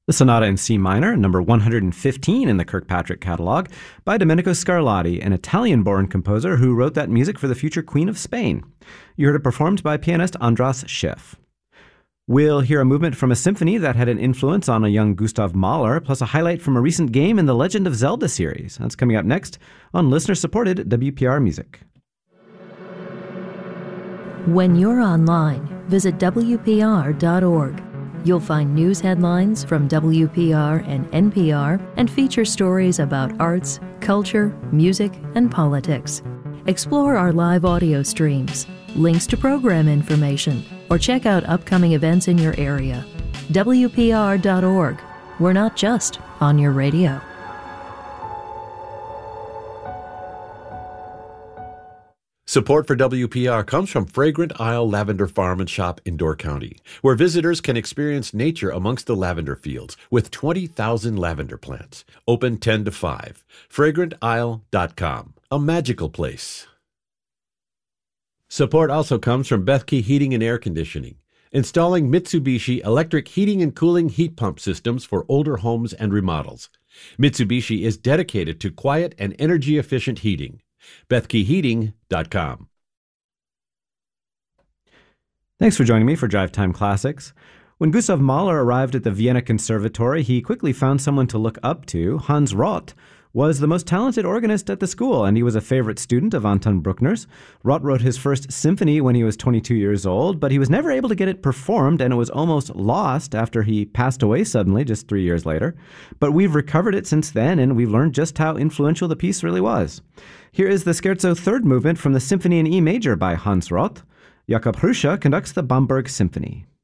The Sonata in C minor, number 115 in the Kirkpatrick catalog, by Domenico Scarlatti, an Italian-born composer who wrote that music for the future Queen of Spain. You heard it performed by pianist Andras Schiff. We'll hear a movement from a symphony that had an influence on a young Gustav Mahler, plus a highlight from a recent game in the Legend of Zelda series. That's coming up next on listener-supported WPR Music. When you're online, visit WPR.org. You'll find news headlines from WPR and NPR and feature stories about arts, culture, music, and politics. Explore our live audio streams, links to program information, or check out upcoming events in your area. WPR.org. We're not just on your radio. Support for WPR comes from Fragrant Isle Lavender Farm and Shop in Door County, where visitors can experience nature amongst the lavender fields with 20,000 lavender plants. Open 10 to 5. FragrantIsle.com. A magical place. Support also comes from Bethke Heating and Air Conditioning, installing Mitsubishi electric heating and cooling heat pump systems for older homes and remodels. Mitsubishi is dedicated to quiet and energy-efficient heating. BethkeHeating.com. Thanks for joining me for Drive Time Classics. When Gustav Mahler arrived at the Vienna Conservatory, he quickly found someone to look up to. Hans Roth was the most talented organist at the school, and he was a favorite student of Anton Bruckner's. Roth wrote his first symphony when he was 22 years old, but he was never able to get it performed, and it was almost lost after he passed away suddenly just 3 years later. But we've recovered it since then, and we've learned just how influential the piece really was. Here is the Scherzo third movement from the Symphony in E major by Hans Roth. Jakob Hrusha conducts the Bamberg Symphony.